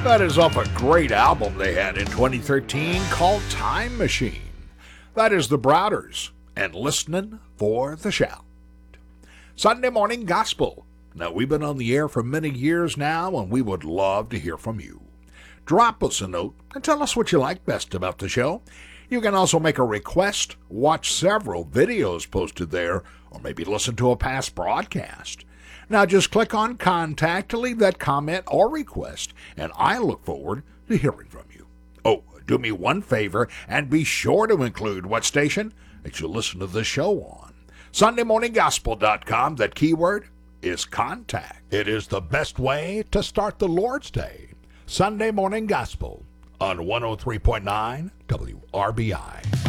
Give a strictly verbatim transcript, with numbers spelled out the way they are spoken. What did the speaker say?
That is off a great album they had in twenty thirteen called Time Machine. That is the Browders and Listening for the Shout. Sunday Morning Gospel. Now, we've been on the air for many years now, and we would love to hear from you. Drop us a note and tell us what you like best about the show. You can also make a request, watch several videos posted there, or maybe listen to a past broadcast. Now just click on Contact to leave that comment or request, and I look forward to hearing from you. Oh, do me one favor and be sure to include what station that you listen to this show on. Sunday Morning Gospel dot com, that keyword is contact. It is the best way to start the Lord's Day. Sunday Morning Gospel on one oh three point nine W R B I.